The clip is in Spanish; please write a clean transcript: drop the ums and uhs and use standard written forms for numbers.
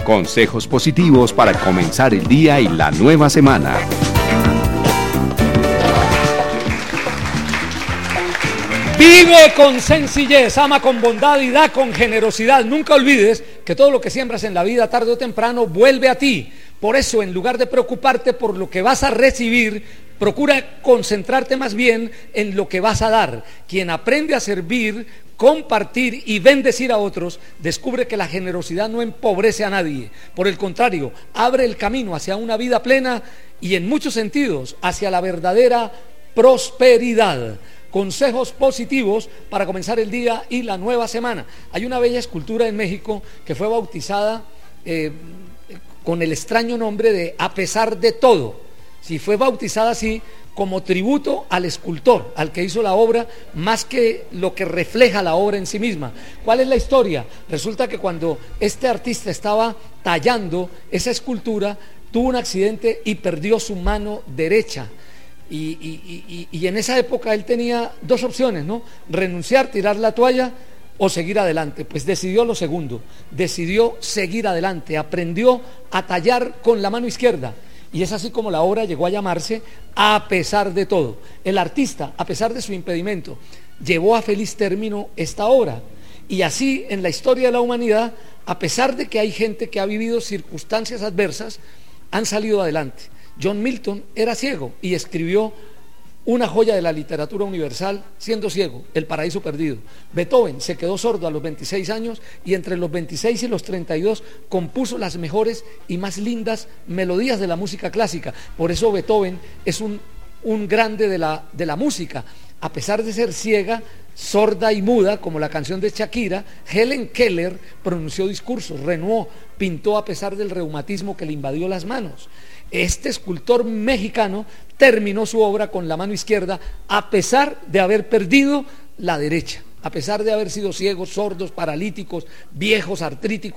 Consejos positivos para comenzar el día y la nueva semana. Vive con sencillez, ama con bondad y da con generosidad. Nunca olvides que todo lo que siembras en la vida, tarde o temprano, vuelve a ti. Por eso, en lugar de preocuparte por lo que vas a recibir, procura concentrarte más bien en lo que vas a dar. Quien aprende a servir, compartir y bendecir a otros, descubre que la generosidad no empobrece a nadie. Por el contrario, abre el camino hacia una vida plena y, en muchos sentidos, hacia la verdadera prosperidad. Consejos positivos para comenzar el día y la nueva semana. Hay una bella escultura en México que fue bautizada con el extraño nombre de A pesar de todo. Sí, fue bautizada así como tributo al escultor, al que hizo la obra, más que lo que refleja la obra en sí misma. ¿Cuál es la historia? Resulta que cuando este artista estaba tallando esa escultura, tuvo un accidente y perdió su mano derecha. Y en esa época él tenía dos opciones, ¿no? Renunciar, tirar la toalla o seguir adelante. Pues decidió lo segundo, decidió seguir adelante, aprendió a tallar con la mano izquierda. Y es así como la obra llegó a llamarse A pesar de todo. El artista, a pesar de su impedimento, llevó a feliz término esta obra. Y así, en la historia de la humanidad, a pesar de que hay gente que ha vivido circunstancias adversas, han salido adelante. John Milton era ciego y escribió una joya de la literatura universal siendo ciego, El paraíso perdido. Beethoven se quedó sordo a los 26 años y entre los 26 y los 32 compuso las mejores y más lindas melodías de la música clásica. Por eso Beethoven es un grande de la música. A pesar de ser ciega, sorda y muda, como la canción de Shakira, Helen Keller pronunció discursos, Renoir pintó a pesar del reumatismo que le invadió las manos. Este escultor mexicano terminó su obra con la mano izquierda a pesar de haber perdido la derecha, a pesar de haber sido ciegos, sordos, paralíticos, viejos, artríticos.